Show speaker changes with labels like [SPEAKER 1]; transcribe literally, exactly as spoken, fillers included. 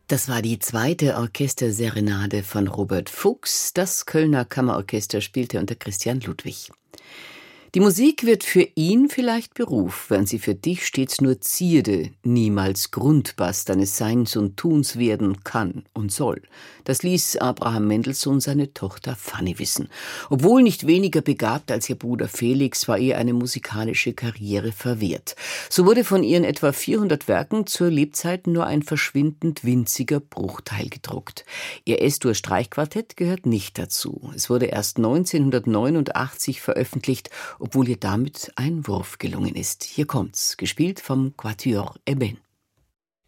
[SPEAKER 1] Das war die zweite Orchesterserenade von Robert Fuchs. Das Kölner Kammerorchester spielte unter Christian Ludwig. Die Musik wird für ihn vielleicht Beruf, während sie für dich stets nur Zierde, niemals Grundbass deines Seins und Tuns werden kann und soll. Das ließ Abraham Mendelssohn seine Tochter Fanny wissen. Obwohl nicht weniger begabt als ihr Bruder Felix, war ihr eine musikalische Karriere verwehrt. So wurde von ihren etwa vierhundert Werken zur Lebzeit nur ein verschwindend winziger Bruchteil gedruckt. Ihr Es-Dur-Streichquartett gehört nicht dazu. Es wurde erst neunzehnhundertneunundachtzig veröffentlicht, obwohl ihr damit ein Wurf gelungen ist. Hier kommt's, gespielt vom Quatuor Eben.